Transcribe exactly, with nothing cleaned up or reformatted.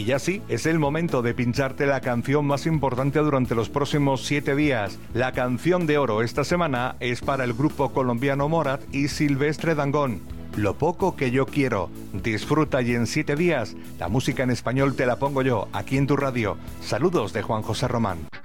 Y ya sí, es el momento de pincharte la canción más importante durante los próximos siete días. La canción de oro esta semana es para el grupo colombiano Morat y Silvestre Dangond. Lo poco que yo quiero. Disfruta y en siete días la música en español te la pongo yo, aquí en tu radio. Saludos de Juan José Román.